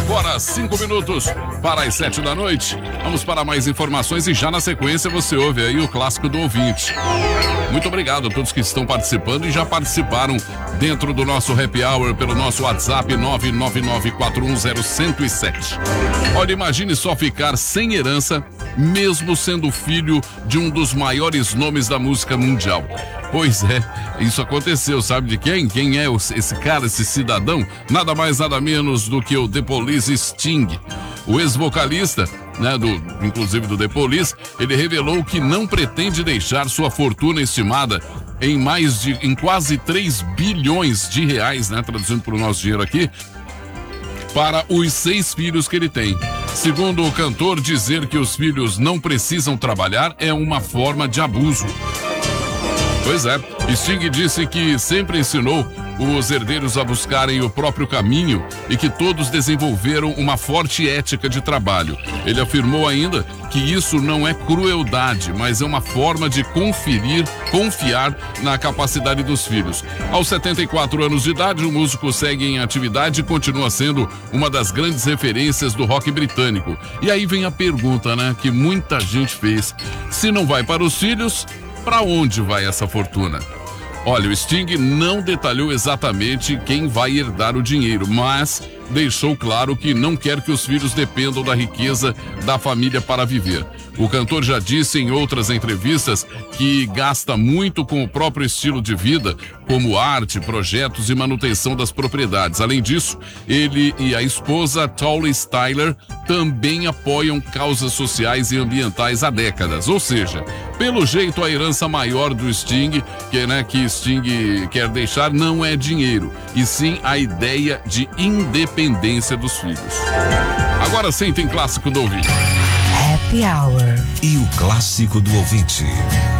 Agora 5 minutos para as 7 da noite. Vamos para mais informações e já na sequência você ouve aí o clássico do ouvinte. Muito obrigado a todos que estão participando e já participaram dentro do nosso Happy Hour pelo nosso WhatsApp 999410107. Olha, imagine só ficar sem herança, mesmo sendo filho de um dos maiores nomes da música mundial. Pois é, isso aconteceu, sabe de quem? Quem é esse cara, esse cidadão? Nada mais, nada menos do que o The Police Sting. O ex-vocalista, né, inclusive do The Police, ele revelou que não pretende deixar sua fortuna estimada em quase 3 bilhões de reais, né, traduzindo para o nosso dinheiro aqui, para os 6 filhos que ele tem. Segundo o cantor, dizer que os filhos não precisam trabalhar é uma forma de abuso. Pois é, Sting disse que sempre ensinou os herdeiros a buscarem o próprio caminho e que todos desenvolveram uma forte ética de trabalho. Ele afirmou ainda que isso não é crueldade, mas é uma forma de confiar na capacidade dos filhos. Aos 74 anos de idade, o músico segue em atividade e continua sendo uma das grandes referências do rock britânico. E aí vem a pergunta, né, que muita gente fez. Se não vai para os filhos, para onde vai essa fortuna? Olha, o Sting não detalhou exatamente quem vai herdar o dinheiro, mas deixou claro que não quer que os filhos dependam da riqueza da família para viver. O cantor já disse em outras entrevistas que gasta muito com o próprio estilo de vida, como arte, projetos e manutenção das propriedades. Além disso, ele e a esposa, Tolly Styler, também apoiam causas sociais e ambientais há décadas. Ou seja, pelo jeito, a herança maior do Sting, que Sting quer deixar, não é dinheiro, e sim a ideia de independência dos filhos. Agora sentem clássico do ouvinte. Happy Hour. E o clássico do ouvinte.